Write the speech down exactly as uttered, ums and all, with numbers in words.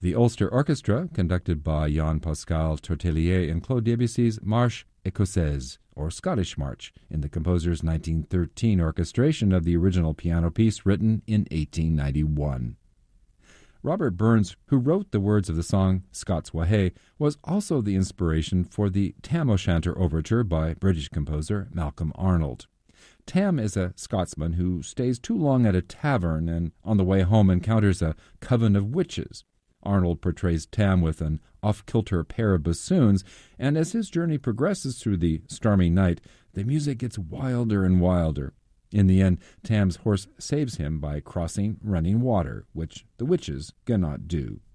The Ulster Orchestra, conducted by Jean-Pascal Tortelier and Claude Debussy's Marche Écossaise, or Scottish March, in the composer's nineteen thirteen orchestration of the original piano piece written in eighteen ninety-one. Robert Burns, who wrote the words of the song Scots Whae, was also the inspiration for the Tam O'Shanter Overture by British composer Malcolm Arnold. Tam is a Scotsman who stays too long at a tavern and on the way home encounters a coven of witches. Arnold portrays Tam with an off-kilter pair of bassoons, and as his journey progresses through the stormy night, the music gets wilder and wilder. In the end, Tam's horse saves him by crossing running water, which the witches cannot do.